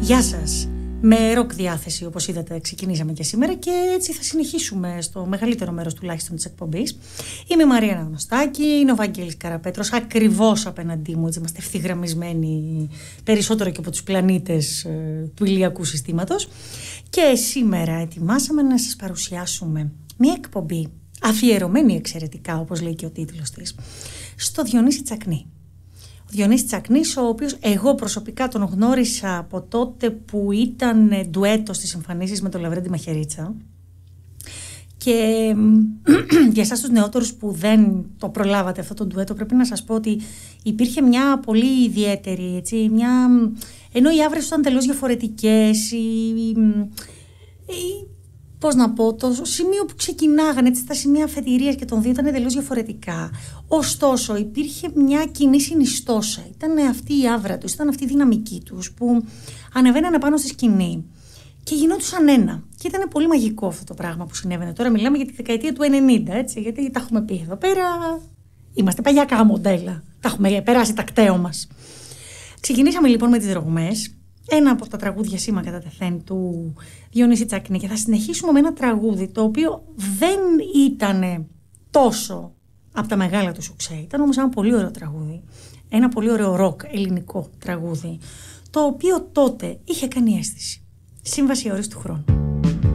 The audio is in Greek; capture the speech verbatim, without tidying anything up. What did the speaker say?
Γεια σας. Με ροκ διάθεση, όπως είδατε, ξεκινήσαμε και σήμερα και έτσι θα συνεχίσουμε στο μεγαλύτερο μέρος τουλάχιστον της εκπομπής. Είμαι η Μαρία Αναγνωστάκη, είναι ο Βαγγέλης Καραπέτρος, ακριβώς απέναντί μου, έτσι είμαστε ευθυγραμμισμένοι περισσότερο και από τους πλανήτες ε, του ηλιακού συστήματος. Και σήμερα ετοιμάσαμε να σας παρουσιάσουμε μια εκπομπή αφιερωμένη εξαιρετικά, όπως λέει και ο τίτλος της, στο Διονύση Τσακνή. Ο Διονύσης Τσακνής, ο οποίος εγώ προσωπικά τον γνώρισα από τότε που ήταν ντουέτο στις εμφανίσεις με τον Λαβρέντη Μαχαιρίτσα. Και για εσάς τους νεότερους που δεν το προλάβατε αυτό το ντουέτο, πρέπει να σας πω ότι υπήρχε μια πολύ ιδιαίτερη, έτσι, μια... ενώ οι άβρες ήταν τελώς διαφορετικές, η... η... πώς να πω, το σημείο που ξεκινάγανε, έτσι, τα σημεία αφετηρίας και των δύο ήταν τελείως διαφορετικά. Ωστόσο, υπήρχε μια κοινή συνιστόσα. Ήταν αυτή η άβρα τους, ήταν αυτή η δυναμική τους που ανεβαίνανε πάνω στη σκηνή και γινόντουσαν ένα. Και ήταν πολύ μαγικό αυτό το πράγμα που συνέβαινε. Τώρα μιλάμε για τη δεκαετία του ενενήντα, έτσι, γιατί τα έχουμε πει εδώ πέρα. Είμαστε παλιακά μοντέλα. Τα έχουμε περάσει τα κταίο μας. Ξεκινήσαμε λοιπόν με τις Δρογμές. Ένα από τα τραγούδια σήμα κατά τεθέν του Διονύση Τσακνή, και θα συνεχίσουμε με ένα τραγούδι το οποίο δεν ήταν τόσο από τα μεγάλα του σουξέ, ήταν όμως ένα πολύ ωραίο τραγούδι, ένα πολύ ωραίο ροκ ελληνικό τραγούδι, το οποίο τότε είχε κάνει αίσθηση. Σύμβαση ώρες του χρόνου.